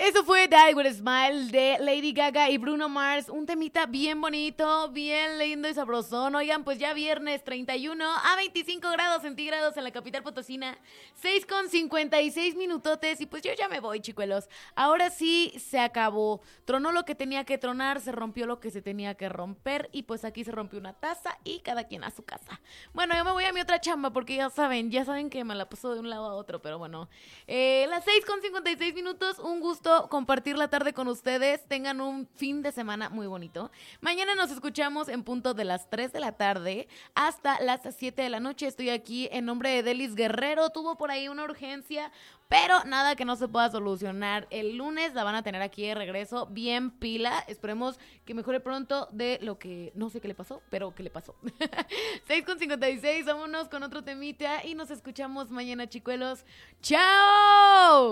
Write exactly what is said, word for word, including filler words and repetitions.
Eso fue Die With A Smile de Lady Gaga y Bruno Mars. Un temita bien bonito, bien lindo y sabrosón. Oigan, pues ya viernes treinta y uno a veinticinco grados centígrados en la capital potosina. seis con cincuenta y seis minutotes y pues yo ya me voy, chicuelos. Ahora sí se acabó. Tronó lo que tenía que tronar, se rompió lo que se tenía que romper y pues aquí se rompió una taza y cada quien a su casa. Bueno, yo me voy a mi otra chamba porque ya saben, ya saben que me la paso de un lado a otro, pero bueno. Eh, las seis con cincuenta y seis minutos, un gusto compartir la tarde con ustedes. Tengan un fin de semana muy bonito. Mañana nos escuchamos en punto de las tres de la tarde hasta las siete de la noche. Estoy aquí en nombre de Delis Guerrero. Tuvo por ahí una urgencia, pero nada que no se pueda solucionar. El lunes la van a tener aquí de regreso, bien pila. Esperemos que mejore pronto de lo que no sé qué le pasó, pero qué le pasó. seis con cincuenta y seis, vámonos con otro temita y nos escuchamos mañana, chicuelos. ¡Chao!